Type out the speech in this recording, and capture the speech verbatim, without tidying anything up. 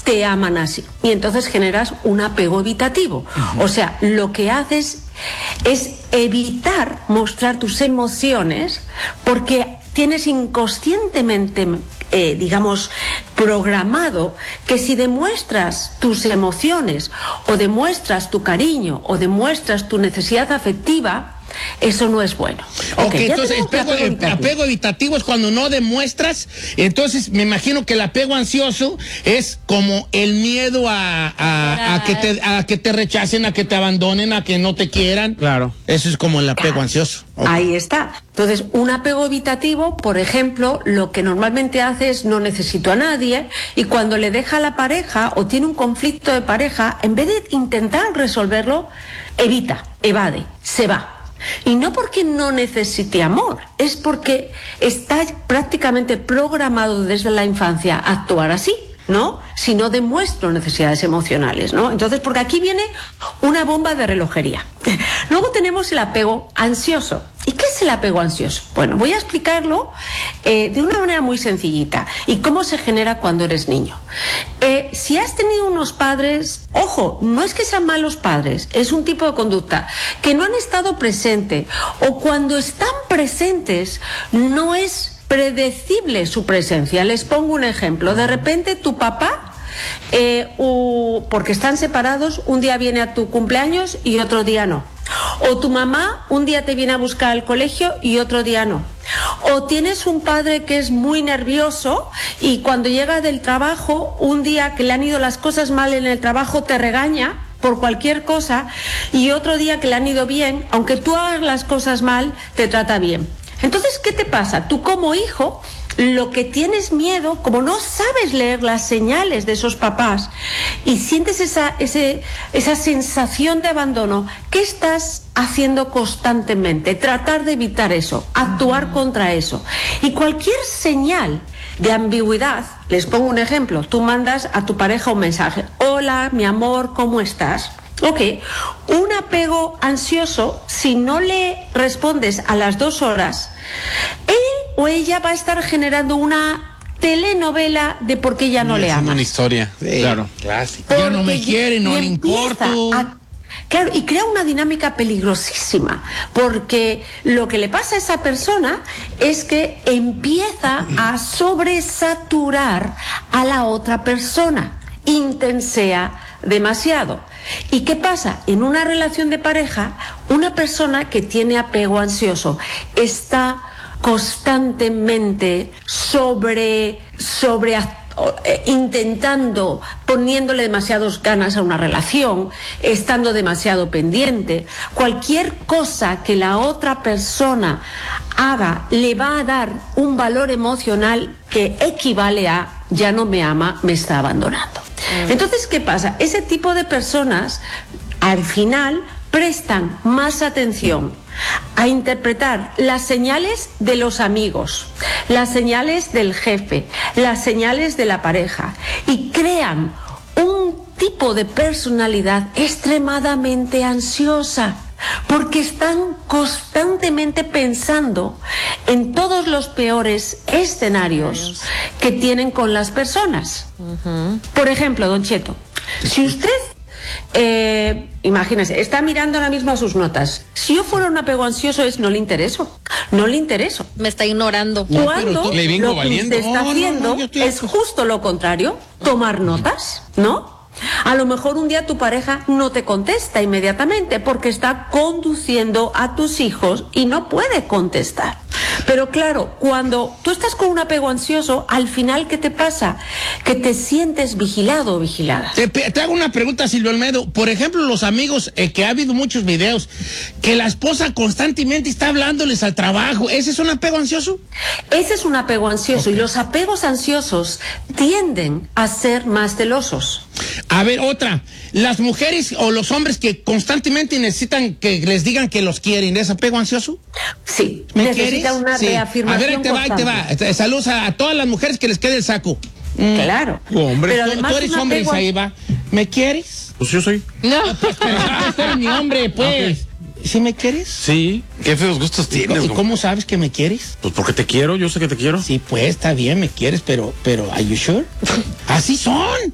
te aman así. Y entonces generas un apego evitativo. Uh-huh. O sea, lo que haces es evitar mostrar tus emociones porque tienes inconscientemente, eh, digamos, programado que si demuestras tus emociones o demuestras tu cariño o demuestras tu necesidad afectiva, eso no es bueno. Ok, okay, entonces el apego, apego, evitativo. apego evitativo es cuando no demuestras. Entonces me imagino que el apego ansioso es como el miedo a, a, a, que, te, a que te rechacen, a que te abandonen, a que no te quieran. Claro. Eso es como el apego ansioso. Okay. Ahí está. Entonces, un apego evitativo, por ejemplo, lo que normalmente hace es no necesito a nadie, y cuando le deja a la pareja o tiene un conflicto de pareja, en vez de intentar resolverlo, evita, evade, se va. Y no porque no necesite amor, es porque está prácticamente programado desde la infancia a actuar así, ¿no? Si no demuestro necesidades emocionales, ¿no? Entonces, porque aquí viene una bomba de relojería. Luego tenemos el apego ansioso. ¿Y qué es el apego ansioso? Bueno, voy a explicarlo eh, de una manera muy sencillita. ¿Y cómo se genera cuando eres niño? Eh, si has tenido unos padres, ojo, no es que sean malos padres, es un tipo de conducta que no han estado presentes, o cuando están presentes no es predecible su presencia. Les pongo un ejemplo. De repente tu papá, eh, uh, porque están separados, un día viene a tu cumpleaños y otro día no. O tu mamá un día te viene a buscar al colegio y otro día no. O tienes un padre que es muy nervioso y cuando llega del trabajo, un día que le han ido las cosas mal en el trabajo, te regaña por cualquier cosa, y otro día que le han ido bien, aunque tú hagas las cosas mal, te trata bien. Entonces, ¿qué te pasa? Tú como hijo, lo que tienes miedo, como no sabes leer las señales de esos papás y sientes esa, ese, esa sensación de abandono, ¿qué estás haciendo constantemente? Tratar de evitar eso, actuar contra eso. Y cualquier señal de ambigüedad, les pongo un ejemplo, tú mandas a tu pareja un mensaje: hola, mi amor, ¿cómo estás? Ok, un apego ansioso, si no le respondes a las dos horas, él o ella va a estar generando una telenovela de por qué ya no le amas. Una historia, sí, claro. Clásico. Ya no me quiere, no le importo. A, claro, y crea una dinámica peligrosísima, porque lo que le pasa a esa persona es que empieza a sobresaturar a la otra persona, intensea demasiado. ¿Y qué pasa? En una relación de pareja, una persona que tiene apego ansioso está constantemente sobre, sobre eh, intentando, poniéndole demasiadas ganas a una relación, estando demasiado pendiente. Cualquier cosa que la otra persona haga le va a dar un valor emocional que equivale a ya no me ama, me está abandonando. Entonces, ¿qué pasa? Ese tipo de personas, al final, prestan más atención a interpretar las señales de los amigos, las señales del jefe, las señales de la pareja, y crean un tipo de personalidad extremadamente ansiosa, porque están constantemente pensando en todos los peores escenarios que tienen con las personas. Uh-huh. Por ejemplo, don Cheto, si usted, eh, imagínese, está mirando ahora mismo a sus notas. Si yo fuera un apego ansioso, es no le intereso, no le intereso. Me está ignorando. No, Cuando le vengo lo valiendo. Que usted está no, haciendo no, no, es justo lo contrario, tomar notas, ¿no? A lo mejor un día tu pareja no te contesta inmediatamente porque está conduciendo a tus hijos y no puede contestar. Pero claro, cuando tú estás con un apego ansioso, al final, ¿qué te pasa? Que te sientes vigilado o vigilada. Te, te hago una pregunta, Silvio Olmedo. Por ejemplo, los amigos, eh, que ha habido muchos videos, que la esposa constantemente está hablándoles al trabajo. ¿Ese es un apego ansioso? Ese es un apego ansioso. Okay. Y los apegos ansiosos tienden a ser más celosos. A ver, otra. Las mujeres o los hombres que constantemente necesitan que les digan que los quieren, ¿es apego ansioso? Sí. ¿Me necesita quieres? una Sí. reafirmación. A ver, ahí te va, ahí te va. Saludos a, a todas las mujeres que les quede el saco. Mm. Claro. Hombre, pero tú, además tú eres hombre, apego... ahí va. ¿Me quieres? Pues yo soy. No. Pues, pero tú eres mi hombre, pues. Okay. ¿Sí me quieres? Sí. Qué feos gustos tienes. ¿Y cómo sabes que me quieres? Pues porque te quiero, yo sé que te quiero. Sí, pues, está bien, me quieres, pero, pero, ¿are you sure? Así son.